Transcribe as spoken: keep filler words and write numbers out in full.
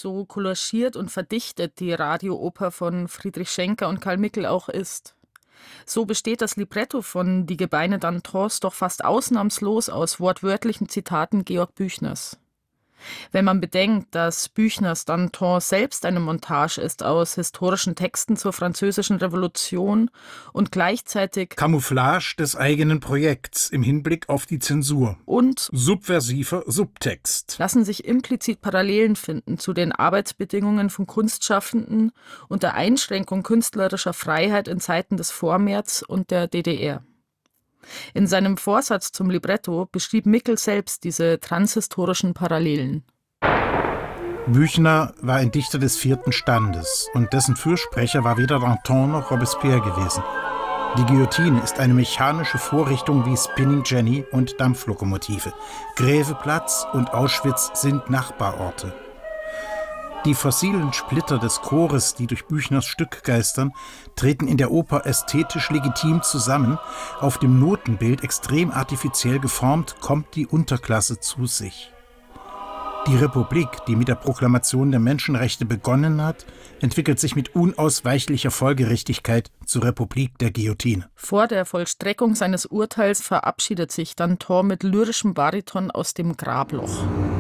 so collagiert und verdichtet die Radiooper von Friedrich Schenker und Karl Mickel auch ist. So besteht das Libretto von Die Gebeine Dantons doch fast ausnahmslos aus wortwörtlichen Zitaten Georg Büchners. Wenn man bedenkt, dass Büchners Danton selbst eine Montage ist aus historischen Texten zur Französischen Revolution und gleichzeitig Camouflage des eigenen Projekts im Hinblick auf die Zensur und subversiver Subtext, lassen sich implizit Parallelen finden zu den Arbeitsbedingungen von Kunstschaffenden und der Einschränkung künstlerischer Freiheit in Zeiten des Vormärz und der D D R. In seinem Vorsatz zum Libretto beschrieb Mickel selbst diese transhistorischen Parallelen. Büchner war ein Dichter des vierten Standes und dessen Fürsprecher war weder Danton noch Robespierre gewesen. Die Guillotine ist eine mechanische Vorrichtung wie Spinning Jenny und Dampflokomotive. Gräveplatz und Auschwitz sind Nachbarorte. Die fossilen Splitter des Chores, die durch Büchners Stück geistern, treten in der Oper ästhetisch legitim zusammen. Auf dem Notenbild, extrem artifiziell geformt, kommt die Unterklasse zu sich. Die Republik, die mit der Proklamation der Menschenrechte begonnen hat, entwickelt sich mit unausweichlicher Folgerichtigkeit zur Republik der Guillotine. Vor der Vollstreckung seines Urteils verabschiedet sich Danton mit lyrischem Bariton aus dem Grabloch.